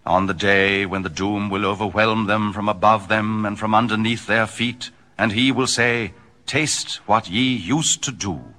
On the day when the doom will overwhelm them from above them and from underneath their feet, and he will say, "Taste what ye used to do."